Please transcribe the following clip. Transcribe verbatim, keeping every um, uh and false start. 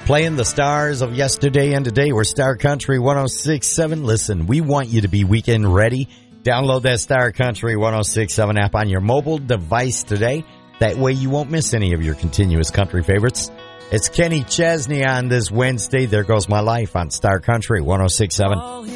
Playing the stars of yesterday and today. We're Star Country one oh six point seven. Listen, we want you to be weekend ready. Download that Star Country one oh six point seven app on your mobile device today. That way you won't miss any of your continuous country favorites. It's Kenny Chesney on this Wednesday. There Goes My Life on Star Country one oh six point seven.